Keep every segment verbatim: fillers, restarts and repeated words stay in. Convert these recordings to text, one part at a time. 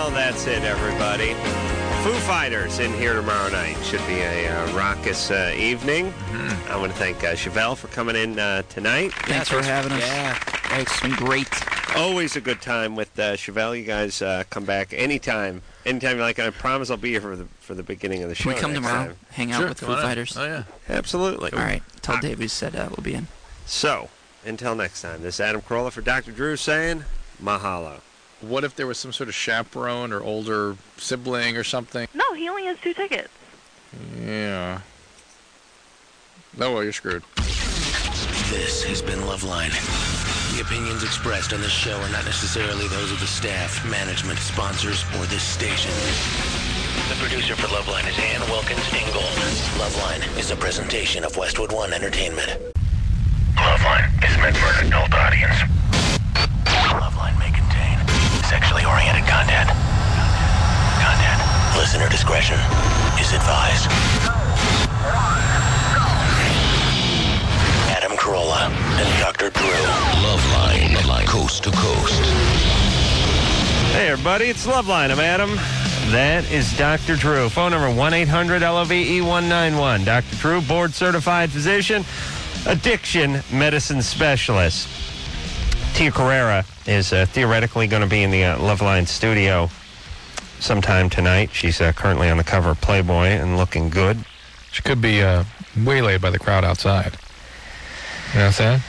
Well, that's it, everybody. Foo Fighters in here tomorrow night. Should be a uh, raucous uh, evening. Mm-hmm. I want to thank uh, Chevelle for coming in uh, tonight. Thanks yeah, for having us. Yeah, it's been great. Always a good time with uh, Chevelle. You guys uh, come back anytime. Anytime you like. I promise I'll be here for the for the beginning of the show. Can we come tomorrow? Time. Hang out sure, with Foo Fighters. Oh, yeah. Absolutely. All right. Tell Dave we said uh, we'll be in. So, until next time, this is Adam Carolla for Doctor Drew saying mahalo. What if there was some sort of chaperone or older sibling or something? No, he only has two tickets. Yeah. No, well, you're screwed. This has been Loveline. The opinions expressed on this show are not necessarily those of the staff, management, sponsors, or this station. The producer for Loveline is Ann Wilkins Ingold. Loveline is a presentation of Westwood One Entertainment. Loveline is meant for an adult audience. Loveline may contain sexually oriented content. Content. Listener discretion is advised. Adam Carolla and Doctor Drew. Loveline, Loveline, coast to coast. Hey, everybody, it's Loveline. I'm Adam. That is Doctor Drew. Phone number one eight hundred L O V E one nine one. Doctor Drew, board-certified physician, addiction medicine specialist. Tia Carrera is uh, theoretically going to be in the uh, Loveline studio sometime tonight. She's uh, currently on the cover of Playboy and looking good. She could be uh, waylaid by the crowd outside. You know what I'm saying?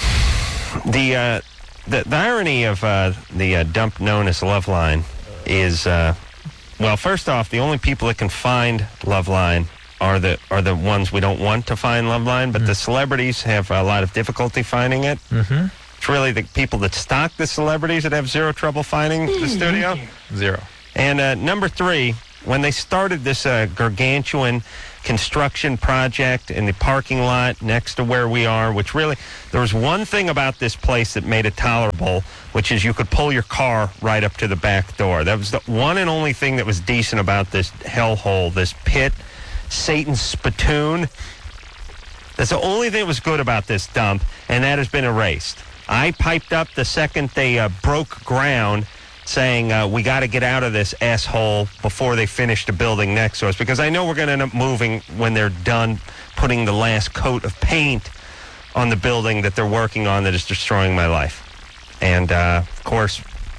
The, uh, the, the irony of uh, the uh, dump known as Loveline is, uh, well, first off, the only people that can find Loveline are the are the ones we don't want to find Loveline, but mm. the celebrities have a lot of difficulty finding it. Mm-hmm. It's really the people that stock the celebrities that have zero trouble finding the studio. Zero. And uh, number three, when they started this uh, gargantuan construction project in the parking lot next to where we are, which really, there was one thing about this place that made it tolerable, which is you could pull your car right up to the back door. That was the one and only thing that was decent about this hellhole, this pit, Satan's spittoon. That's the only thing that was good about this dump, and that has been erased. I piped up the second they uh, broke ground, saying uh, we got to get out of this asshole before they finish the building next to us, because I know we're going to end up moving when they're done putting the last coat of paint on the building that they're working on that is destroying my life. And, uh, of course,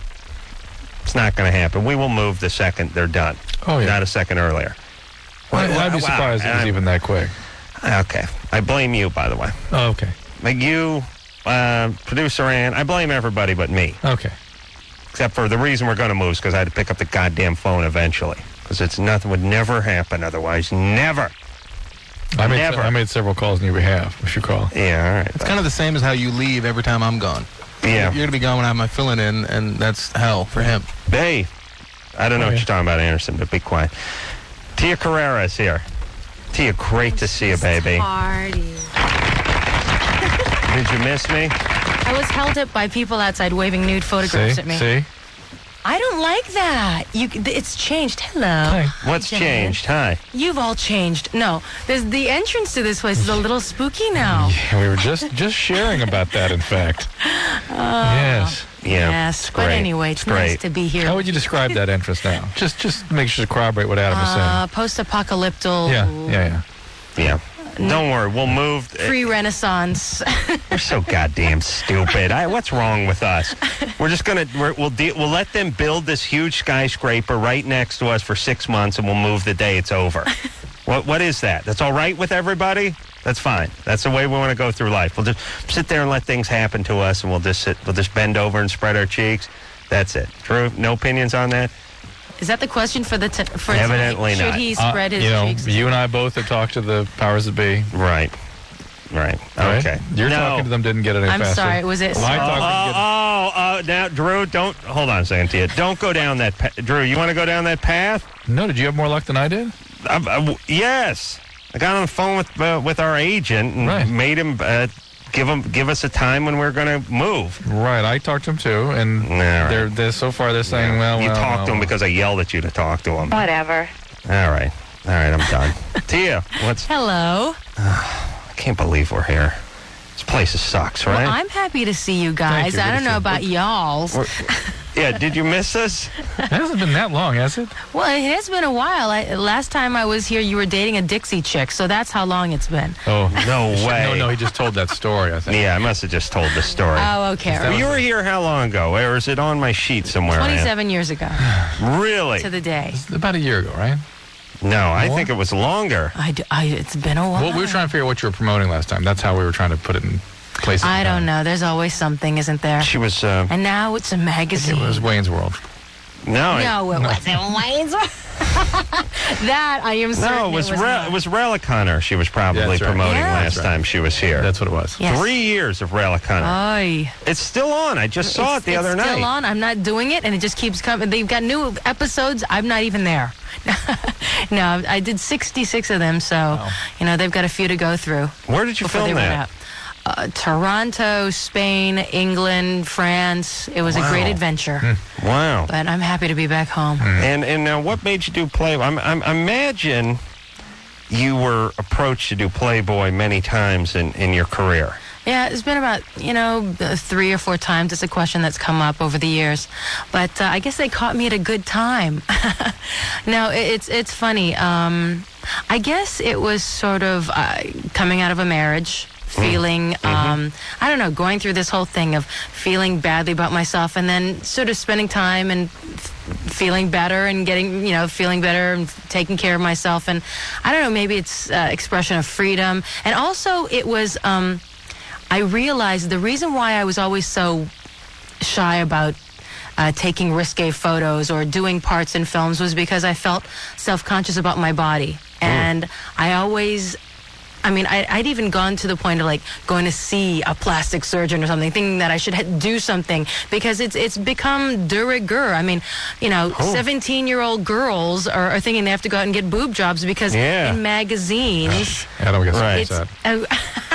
it's not going to happen. We will move the second they're done. Oh, yeah. Not a second earlier. Well, I'd be surprised wow. if it was even that quick. Okay. I blame you, by the way. Oh, okay. Like you, uh, producer Ann, I blame everybody but me. Okay. Except for the reason we're going to move is because I had to pick up the goddamn phone eventually. Because it's nothing would never happen otherwise. Never. I made, never. Se- I made several calls on your behalf, if you call. Yeah, all right. It's kind of the same as how you leave every time I'm gone. Yeah. You're going to be gone when I have my filling in, and that's hell for him. Hey, I don't know oh, what yeah. you're talking about, Anderson, but be quiet. Tia Carrera is here. Tia, great to see you, baby. Party. Did you miss me? I was held up by people outside waving nude photographs See? at me. See? I don't like that. You, it's changed. Hello. Hi. What's Jen. changed? Hi. You've all changed. No, there's the entrance to this place is a little spooky now. Yeah, we were just, just sharing about that, in fact. Oh, yes. Yeah. Yes, it's but great. anyway, it's, it's nice great. to be here. How would you describe that entrance now? Just just make sure to corroborate what Adam was Uh, saying. post-apocalyptic. Yeah, yeah, yeah. Yeah. Don't worry, we'll move. Pre-Renaissance. We're so goddamn stupid. I, what's wrong with us? We're just gonna we're, we'll de- we'll let them build this huge skyscraper right next to us for six months, and we'll move the day it's over. What what is that? That's all right with everybody? That's fine. That's the way we want to go through life. We'll just sit there and let things happen to us, and we'll just sit. We'll just bend over and spread our cheeks. That's it. Drew, no opinions on that? Is that the question for the t- for Evidently tonight? not. Should he spread uh, his you know, cheeks? You and I both have talked to the powers that be. Right. Right. Right? Okay. Your no. talking to them didn't get any I'm faster. sorry. Was it? My Oh, talking oh, didn't get... oh, oh, now, Drew, don't, hold on a second, Tia. Don't go down that path. Drew, you want to go down that path? No, did you have more luck than I did? Uh, uh, yes. I got on the phone with uh, with our agent and Right. made him uh, give him give us a time when we we're going to move. Right, I talked to him too, and All right. they're, they're so far they're saying, Yeah. well, you well, talked well, to him well. because I yelled at you to talk to him. Whatever. All right. All right, I'm done. Tia, what's... Hello. I can't believe we're here. This place sucks, right? Well, I'm happy to see you guys. Thank you. I Good don't to know see about y'all's. We're- Yeah, did you miss us? It hasn't been that long, has it? Well, it has been a while. I, last time I was here, you were dating a Dixie chick, so that's how long it's been. Oh, No way. No, no, he just told that story, I think. Yeah, I must have just told the story. Oh, okay. that you were here how long ago? Or is it on my sheet somewhere? Ann? twenty-seven years ago Really? to the day. It's about a year ago, right? No, I More? think it was longer. I, d- I- it's been a while. Well, we were trying to figure out what you were promoting last time. That's how we were trying to put it in place. at I the don't time. know. There's always something, isn't there? She was, uh, And now it's a magazine. It was Wayne's World. no, I- No, it wasn't Wayne's World. That I am certain no, it was, it was Re- not. it was Relic Hunter she was probably Yeah, that's right. promoting Yeah. last That's right. time she was here. That's what it was. Yes. Three years of Relic Hunter. Oy. it's still on. I just saw it's, it the it's other still night. on. I'm not doing it, and it just keeps coming. They've got new episodes. I'm not even there. No, I did sixty-six of them, so you know they've got a few to go through Where did you before they film run that? out. Uh, Toronto, Spain, England, France. It was a great Wow. adventure, Wow. but I'm happy to be back home. And and now, what made you do Playboy? I'm, I'm, I imagine you were approached to do Playboy many times in, in your career. Yeah, it's been about, you know, uh, three or four times. It's a question that's come up over the years. But uh, I guess they caught me at a good time. No, it, it's it's funny. Um, I guess it was sort of uh, coming out of a marriage, feeling, um, I don't know, going through this whole thing of feeling badly about myself and then sort of spending time and f- feeling better and getting, you know, feeling better and taking care of myself. And I don't know, maybe it's uh, expression of freedom. And also it was... Um, I realized the reason why I was always so shy about uh, taking risque photos or doing parts in films was because I felt self-conscious about my body. And I always... I mean, I, I'd even gone to the point of like going to see a plastic surgeon or something, thinking that I should ha- do something because it's it's become de rigueur. I mean, you know, seventeen-year-old girls are, are thinking they have to go out and get boob jobs because Yeah. in magazines, I don't get Right. it's that. uh,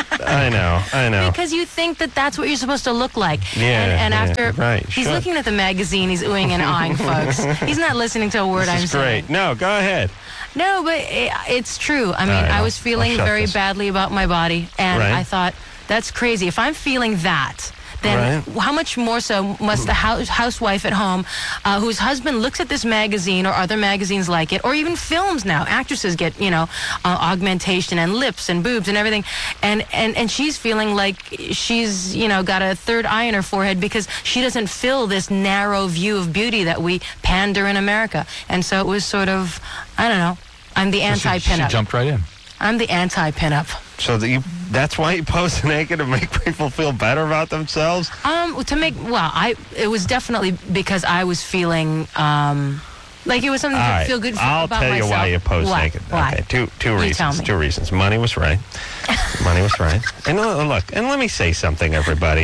I know, I know. because you think that that's what you're supposed to look like. Yeah, and, and yeah, after right, he's sure. looking at the magazine, he's oohing and ahhing, folks. He's not listening to a word I'm This is saying. great. No, go ahead. No, but it, it's true. I mean, All right, I I'll- was feeling I'll shut very this. badly about my body, and Right. I thought, that's crazy. If I'm feeling that, then Right. how much more so must the house, housewife at home, uh, whose husband looks at this magazine or other magazines like it, or even films now, actresses get, you know, uh, augmentation and lips and boobs and everything, and, and, and she's feeling like she's, you know, got a third eye in her forehead because she doesn't fill this narrow view of beauty that we pander in America. And so it was sort of, I don't know, I'm the So she, she anti-pinup. jumped right in. I'm the anti-pinup. So that you, that's why you pose naked to make people feel better about themselves? Um, to make well, I it was definitely because I was feeling um, like it was something All to right. feel good I'll about tell you myself. why you pose Why? naked. Why? Okay, two two You reasons. tell me. Two reasons. Money was right. Money was right. And uh, look, and let me say something, everybody.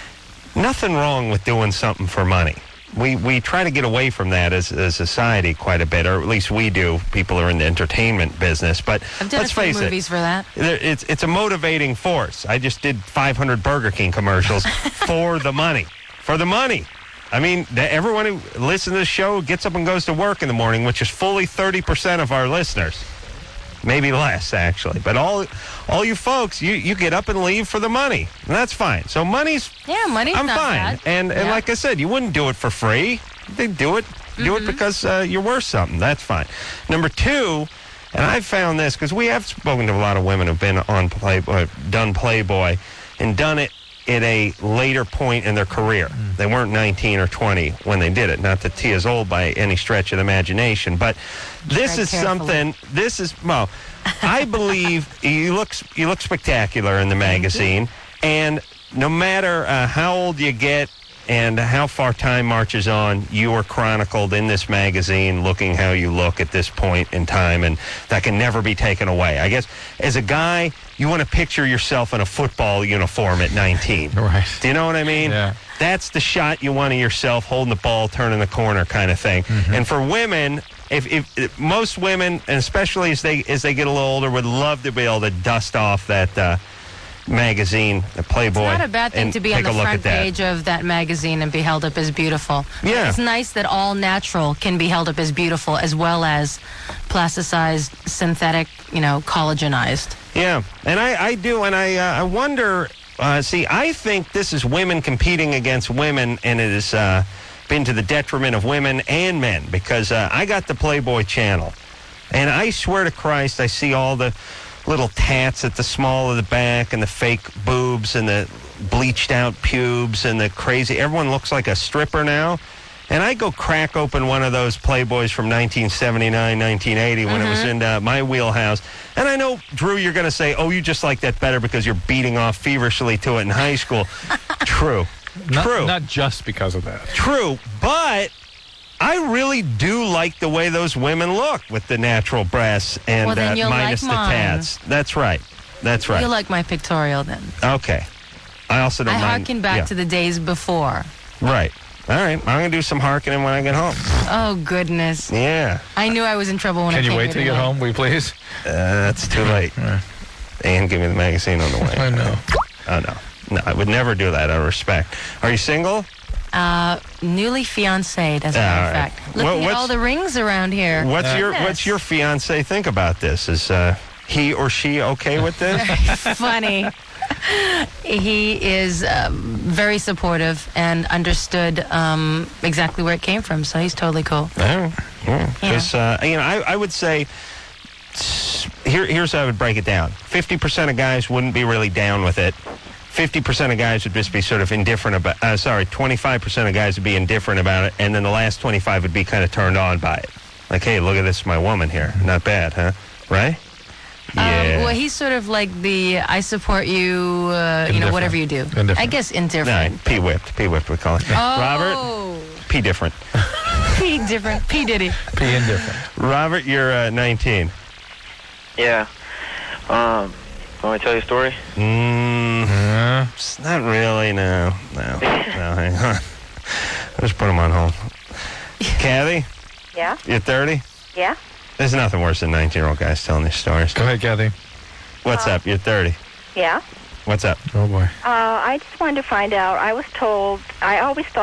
Nothing wrong with doing something for money. We we try to get away from that as a society quite a bit, or at least we do. People are in the entertainment business, but I've done let's a few face movies it, for that. there- it's it's a motivating force. I just did five hundred Burger King commercials for the money, for the money. I mean, the, everyone who listens to this show gets up and goes to work in the morning, which is fully thirty percent of our listeners. Maybe less, actually. But all all you folks, you, you get up and leave for the money. And that's fine. So money's, Yeah, money's I'm not fine. bad. And and Yeah. like I said, you wouldn't do it for free. They do it. Do Mm-hmm. it because uh, you're worth something. That's fine. Number two, and I've found this, because we have spoken to a lot of women who've been on Playboy, done Playboy, and done it at a later point in their career. Mm. They weren't nineteen or twenty when they did it. Not that Tia's old by any stretch of the imagination, but this Tread is carefully. something. This is well, I believe you look you look spectacular in the magazine, and no matter uh, how old you get and how far time marches on, you are chronicled in this magazine looking how you look at this point in time, and that can never be taken away. I guess as a guy, you want to picture yourself in a football uniform at nineteen. Right. Do you know what I mean? Yeah. That's the shot you want of yourself, holding the ball, turning the corner kind of thing. And for women, if, if, if most women, and especially as they as they get a little older, would love to be able to dust off that uh, magazine, the Playboy. It's not a bad thing and to be on take the a look front at that. page of that magazine and be held up as beautiful. Yeah. It's nice that all natural can be held up as beautiful as well as plasticized, synthetic, you know, collagenized. Yeah, and I, I do, and I uh, I wonder. Uh, see, I think this is women competing against women, and it is uh, been to the detriment of women and men, because uh, I got the Playboy channel. And I swear to Christ, I see all the little tats at the small of the back and the fake boobs and the bleached out pubes and the crazy. Everyone looks like a stripper now. And I go crack open one of those Playboys from nineteen seventy-nine, nineteen eighty when mm-hmm. it was in uh, my wheelhouse. And I know, Drew, you're going to say, oh, you just like that better because you're beating off feverishly to it in high school. True. Not, True. Not just because of that. True. But I really do like the way those women look with the natural breasts and well, then uh, you'll minus like the mine. tats. That's right. That's right. You'll like my pictorial then. Okay. I also don't I mind. harken back yeah. to the days before. Right. All right. I'm going to do some harkening when I get home. Oh, goodness. Yeah. I knew I was in trouble when Can I came you wait here till you get tonight. home, will you please? Uh, that's too late. And give me the magazine on the way. I know. Oh, no. No, I would never do that out of respect. Are you single? Uh, newly fiancéed, as a All matter of right. fact. Well, Looking at what's- all the rings around here. What's Uh, your Yes. What's your fiance think about this? Is uh, he or she okay with this? Funny. He is um, very supportive and understood um, exactly where it came from, so he's totally cool. Because uh, you know, I, I would say s- here here's how I would break it down. Fifty percent of guys wouldn't be really down with it. Fifty percent of guys would just be sort of indifferent about. Uh, sorry, twenty-five percent of guys would be indifferent about it, and then the last twenty-five would be kind of turned on by it. Like, hey, look at this, my woman here. Not bad, huh? Right? Yeah. Um, well, he's sort of like the I support you, uh, you know, Indifferent. whatever you do. Indifferent. I guess No, indifferent. P whipped. P whipped, we call it. Robert, Oh, P different. P different. P Diddy. Be indifferent. Robert, you're uh, nineteen. Yeah. Um, want me to tell you a story? Mm, Uh, it's not really, no. No. No, hang on. Let's put him on hold. Kathy, Yeah? you're thirty? Yeah? There's nothing worse than nineteen-year-old guys telling their stories. go ahead, Kathy. What's up? You're thirty. Yeah? What's up? Oh, boy. Uh, I just wanted to find out. I was told, I always thought